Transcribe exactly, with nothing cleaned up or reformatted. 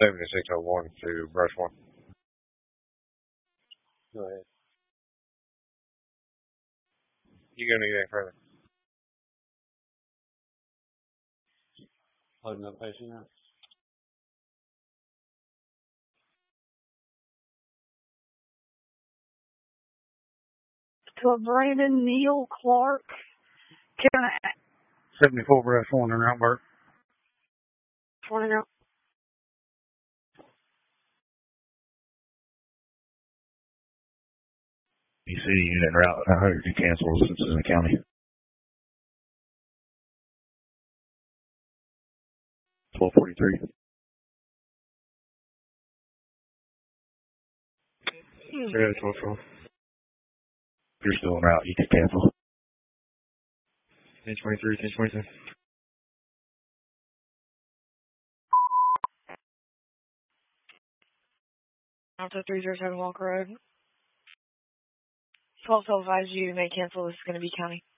seventy-six oh one to Brush One. Go ahead. You gonna get any further? Loading up patient now. To Brandon Neil Clark. Can I? seventy-four Brush One in route, Bert. One out. B C unit en route. I heard you cancel since it's in the county. twelve forty-three. Yeah, twelve twelve. If you're still en route, you can cancel. ten twenty-three, ten twenty-two. Alpha three zero seven Walker Road. twelve advise you may cancel. This is going to be county.